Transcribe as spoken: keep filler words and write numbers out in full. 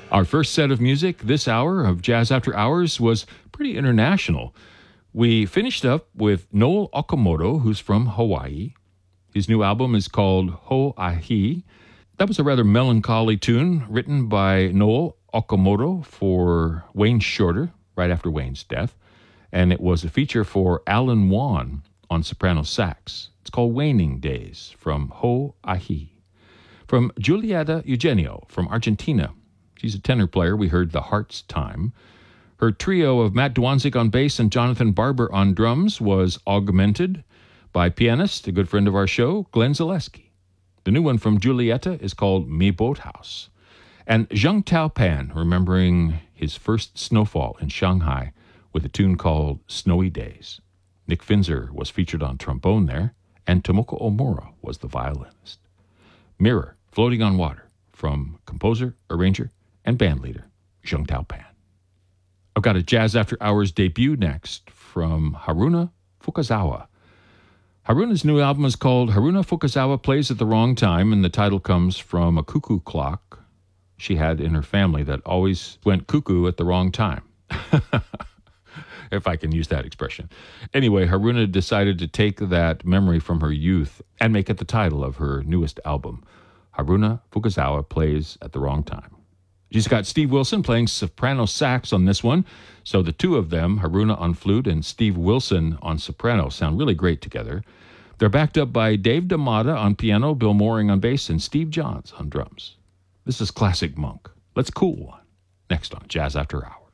Our first set of music this hour of Jazz After Hours was pretty international. We finished up with Noel Okamoto, who's from Hawaii. His new album is called Ho'ahi. That was a rather melancholy tune written by Noel Okamoto for Wayne Shorter, right after Wayne's death. And it was a feature for Alan Wan on soprano sax. It's called Waning Days from Ho'ahi. From Julieta Eugenio from Argentina. She's a tenor player. We heard The Heart's Time. Her trio of Matt Dwanzig on bass and Jonathan Barber on drums was augmented by pianist, a good friend of our show, Glenn Zaleski. The new one from Julieta is called Me Boathouse. And Zheng Tao Pan, remembering his first snowfall in Shanghai with a tune called Snowy Days. Nick Finzer was featured on trombone there, and Tomoko Omura was the violinist. Mirror, Floating on Water, from composer, arranger, and bandleader, Zheng Tao Pan. I've got a Jazz After Hours debut next from Haruna Fukazawa. Haruna's new album is called Haruna Fukazawa Plays at the Wrong Time, and the title comes from a cuckoo clock she had in her family that always went cuckoo at the wrong time. If I can use that expression. Anyway, Haruna decided to take that memory from her youth and make it the title of her newest album, Haruna Fukazawa Plays at the Wrong Time. She's got Steve Wilson playing soprano sax on this one, so the two of them, Haruna on flute and Steve Wilson on soprano, sound really great together. They're backed up by Dave D'Amata on piano, Bill Mooring on bass, and Steve Johns on drums. This is classic Monk. Let's cool one. Next on Jazz After Hours.